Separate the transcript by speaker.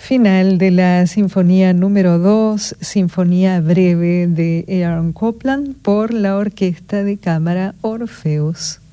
Speaker 1: Final de la Sinfonía número 2, Sinfonía Breve de Aaron Copland por la Orquesta de Cámara Orfeos.